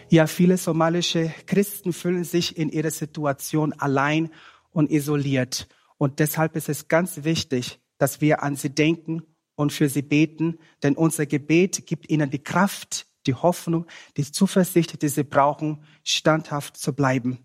Ja, viele somalische Christen fühlen sich in ihrer Situation allein und isoliert. Und deshalb ist es ganz wichtig, dass wir an sie denken und für sie beten, denn unser Gebet gibt ihnen die Kraft, die Hoffnung, die Zuversicht, die sie brauchen, standhaft zu bleiben.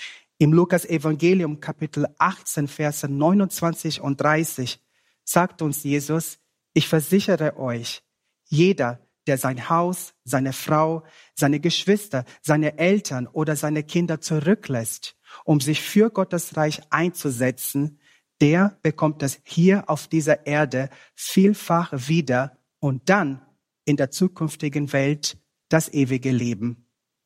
Im Lukas-Evangelium, Kapitel 18, Verse 29 und 30, sagt uns Jesus: Ich versichere euch, jeder, der sein Haus, seine Frau, seine Geschwister, seine Eltern oder seine Kinder zurücklässt, um sich für Gottes Reich einzusetzen, der bekommt es hier auf dieser Erde vielfach wieder und dann in der zukünftigen Welt das ewige Leben.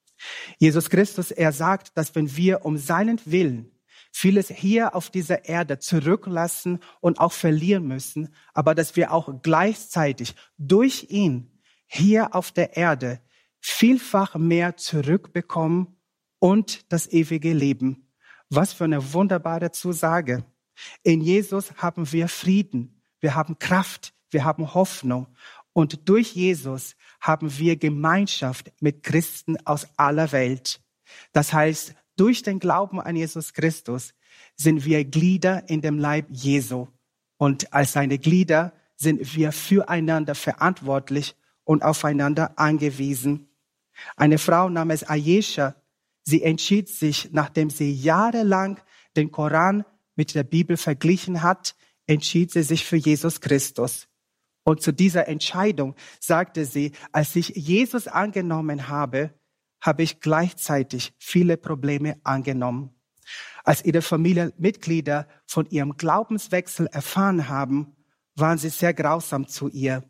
Jesus Christus, er sagt, dass wenn wir um seinen Willen vieles hier auf dieser Erde zurücklassen und auch verlieren müssen, aber dass wir auch gleichzeitig durch ihn hier auf der Erde vielfach mehr zurückbekommen und das ewige Leben. Was für eine wunderbare Zusage. In Jesus haben wir Frieden, wir haben Kraft, wir haben Hoffnung. Und durch Jesus haben wir Gemeinschaft mit Christen aus aller Welt. Das heißt, durch den Glauben an Jesus Christus sind wir Glieder in dem Leib Jesu. Und als seine Glieder sind wir füreinander verantwortlich und aufeinander angewiesen. Eine Frau namens Ayesha, sie entschied sich, nachdem sie jahrelang den Koran mit der Bibel verglichen hat, entschied sie sich für Jesus Christus. Und zu dieser Entscheidung sagte sie: Als ich Jesus angenommen habe, habe ich gleichzeitig viele Probleme angenommen. Als ihre Familienmitglieder von ihrem Glaubenswechsel erfahren haben, waren sie sehr grausam zu ihr.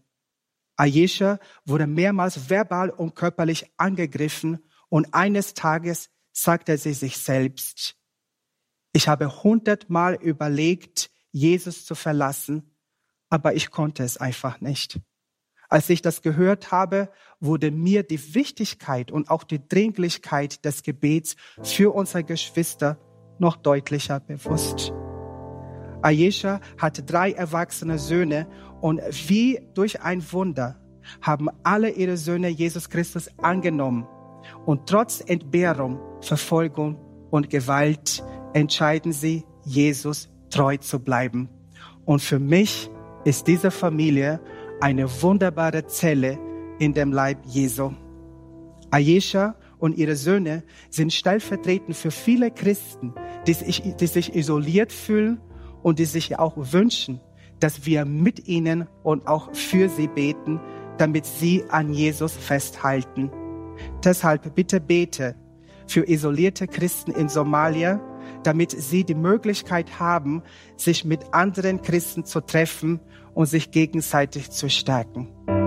Ayesha wurde mehrmals verbal und körperlich angegriffen und eines Tages sagte sie sich selbst: Ich habe 100-mal überlegt, Jesus zu verlassen, aber ich konnte es einfach nicht. Als ich das gehört habe, wurde mir die Wichtigkeit und auch die Dringlichkeit des Gebets für unsere Geschwister noch deutlicher bewusst. Ayesha hatte 3 erwachsene Söhne und wie durch ein Wunder haben alle ihre Söhne Jesus Christus angenommen. Und trotz Entbehrung, Verfolgung und Gewalt entscheiden sie, Jesus treu zu bleiben. Und für mich ist diese Familie eine wunderbare Zelle in dem Leib Jesu. Ayesha und ihre Söhne sind stellvertretend für viele Christen, die sich isoliert fühlen und die sich auch wünschen, dass wir mit ihnen und auch für sie beten, damit sie an Jesus festhalten. Deshalb bitte bete für isolierte Christen in Somalia, damit sie die Möglichkeit haben, sich mit anderen Christen zu treffen und sich gegenseitig zu stärken.